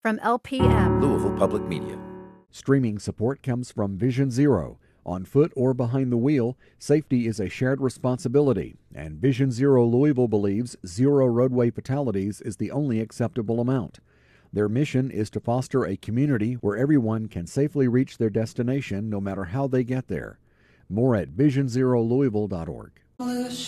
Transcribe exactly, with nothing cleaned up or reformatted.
From L P M, Louisville Public Media. Streaming support comes from Vision Zero. On foot or behind the wheel, safety is a shared responsibility, and Vision Zero Louisville believes zero roadway fatalities is the only acceptable amount. Their mission is to foster a community where everyone can safely reach their destination no matter how they get there. More at vision zero louisville dot org.